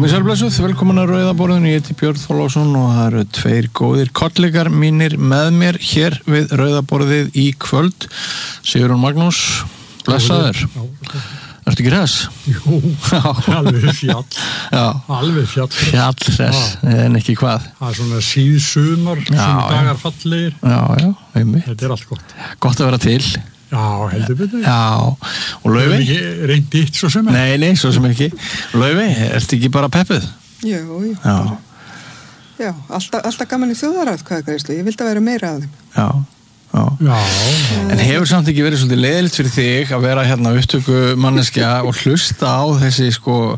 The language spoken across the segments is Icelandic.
Komið sælblessuð, velkomin að Rauða borðinu, ég heiti Björn Þorláksson og það eru tveir góðir kollegar mínir með mér hér við Rauða borðið í kvöld. Sigurjón Magnús, blessaður. Ertu ekki hress? Jú, alveg fjall. Já. Alveg fjall. Fjallhress, en ekki hvað? Það svona síðsumar, svona dagar fallegir. Já, einmitt. Þetta allt gott. Gott að vera til. Já, heldur betur. Já, og Laufey? Ég hef ekki reynt eitt svo sem er. Nei, svo sem ekki. Laufey, ertu ekki bara peppuð? Jú. Já, alltaf gaman í þjóðaratkvæðagreiðslu. Ég vildi að vera meira af þeim. Já. En hefur samt ekki verið svolítið leiðilegt fyrir þig að vera hérna upptöku manneskja og hlusta á þessi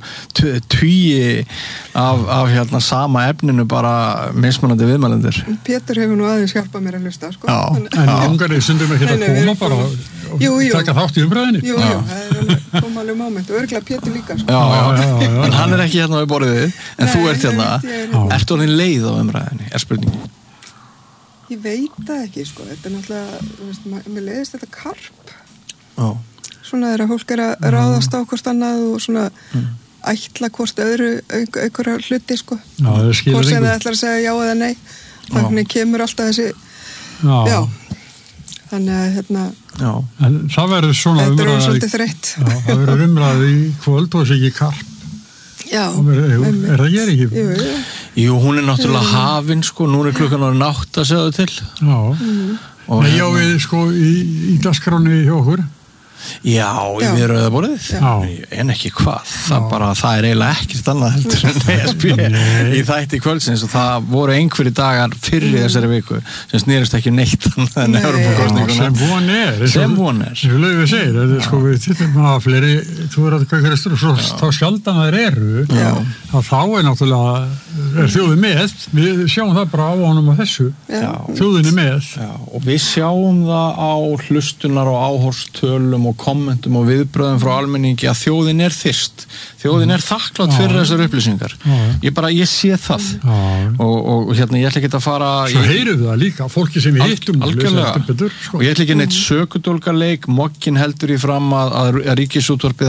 tugi af hérna sama efninu bara mismunandi viðmælendur? Pétur hefur nú aðeins hjálpað mér að hlusta, sko. Já, en langarnir stundum ekki að koma bara og taka þátt í umræðinni? Jú, það er koma alveg moment og örgulega Pétur líka, sko. Já. En hann er ekki hérna við borðið, en þú ert hérna. Ertu orðin leið á umræðinni, er spurningin? Ég veit það ekki, sko. Þetta er náttúrulega, mér leiðist þetta karp. Já. Svona þegar fólk er að ráðast á hvort annað og svona ætla hvort öðru einhverja hluti, sko. Já, það skilur hvort sem það ætlar að segja já eða nei. Þannig kemur alltaf þessi, já. Þannig að, Já. En það verður svona þetta er svolítið þreytt. Já, það verður umræði í kvöld og þessi ekki karp. Já. Er það ég ekki? Jú, hún er náttúrulega hafin, sko, nú er klukkan orðin 8 að segja það til. Já. Nei, já, við, sko, í dagskráni hjá okkur. Já, við Rauða borðið. Já. En ekki hvað. Það er eiginlega ekkert annað heldur en ESB í þætti kvöldsins og það voru einhverjir dagar fyrir þessari viku sem snerist ekki neitt annað en Evrópukosninguna. Sem von er. Sem Laufey segir, sko, við tittum að fleiri, þú verður að kveikast og svo þá sjaldan þær eru, þá er náttúrulega þjóðin með, við sjáum það bara á honum á þessu. Þjóðin er með. Já, og við sjáum það á hlustunar og áhorfstölum og kommentum og viðbröðum frá almenningi að þjóðin er þyrst. Þjóðin er þakklátt fyrir þessar upplýsingar. Ég sé það. Og hérna, ég ætla ekki að fara... Svo heyrum við það líka, fólki sem við hittum. Algjörlega. Og ég ætla ekki neitt sökudólgarleik, moggin heldur í fram að Ríkisútvarpið